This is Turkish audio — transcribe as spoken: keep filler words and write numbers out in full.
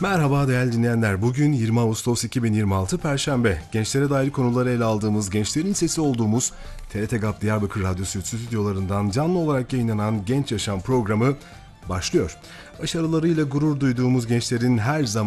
Merhaba değerli dinleyenler. Bugün yirmi Ağustos iki bin yirmi altı Perşembe. Gençlere dair konuları ele aldığımız, gençlerin sesi olduğumuz T R T GAP Diyarbakır Radyosu stüdyolarından canlı olarak yayınlanan Genç Yaşam programı başlıyor. Başarılarıyla gurur duyduğumuz gençlerin her zaman